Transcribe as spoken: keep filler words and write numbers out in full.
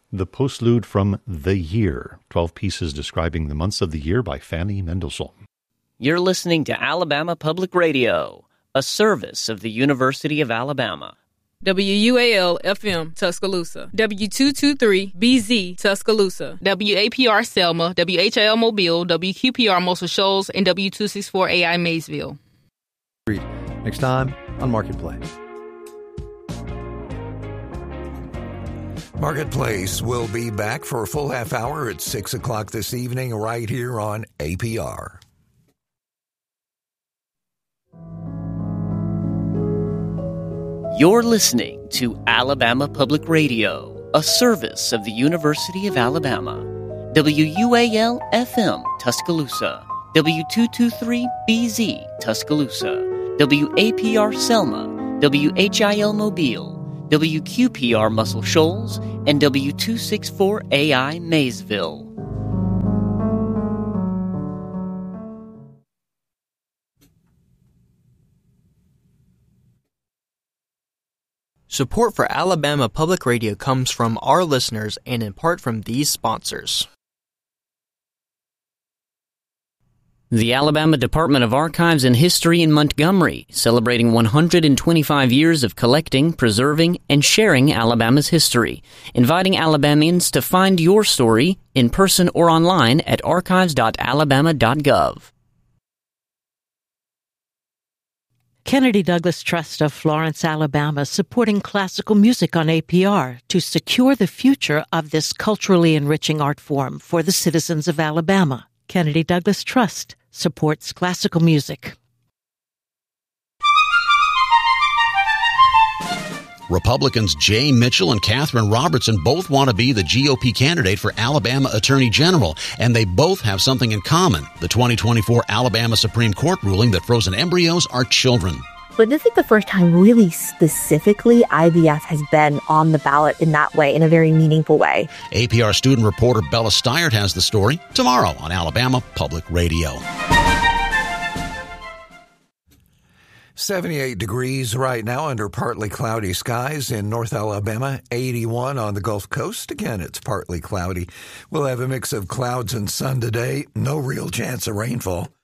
the postlude from The Year, twelve pieces describing the months of the year by Fanny Mendelssohn. You're listening to Alabama Public Radio, a service of the University of Alabama. W U A L F M Tuscaloosa, W two twenty-three B Z Tuscaloosa, W A P R Selma, W H I L Mobile, W Q P R Muscle Shoals, and W two sixty-four A I Maysville. Next time on Marketplace. Marketplace will be back for a full half hour at six o'clock this evening right here on A P R. You're listening to Alabama Public Radio, a service of the University of Alabama. W U A L F M Tuscaloosa, W two twenty-three B Z Tuscaloosa, W A P R Selma, W H I L Mobile, W Q P R Muscle Shoals, and W two sixty-four A I Maysville. Support for Alabama Public Radio comes from our listeners and in part from these sponsors. The Alabama Department of Archives and History in Montgomery, celebrating one hundred twenty-five years of collecting, preserving, and sharing Alabama's history, inviting Alabamians to find your story in person or online at archives dot alabama dot gov. Kennedy Douglas Trust of Florence, Alabama, supporting classical music on A P R to secure the future of this culturally enriching art form for the citizens of Alabama. Kennedy Douglas Trust supports classical music. Republicans Jay Mitchell and Catherine Robertson both want to be the G O P candidate for Alabama Attorney General, and they both have something in common: the twenty twenty-four Alabama Supreme Court ruling that frozen embryos are children. But this is the first time really specifically I V F has been on the ballot in that way, in a very meaningful way. A P R student reporter Bella Stiert has the story tomorrow on Alabama Public Radio. seventy-eight degrees right now under partly cloudy skies in North Alabama, eighty-one on the Gulf Coast. Again, it's partly cloudy. We'll have a mix of clouds and sun today. No real chance of rainfall.